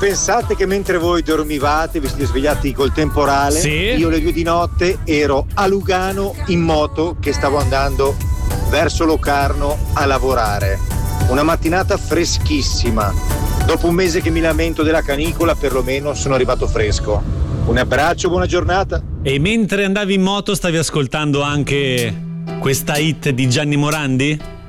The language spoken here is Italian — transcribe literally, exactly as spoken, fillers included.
pensate che mentre voi dormivate, vi siete svegliati col temporale, sì? Io alle due di notte ero a Lugano in moto che stavo andando verso Locarno a lavorare. Una mattinata freschissima. Dopo un mese che mi lamento della canicola, perlomeno sono arrivato fresco. Un abbraccio, buona giornata. E mentre andavi in moto stavi ascoltando anche questa hit di Gianni Morandi?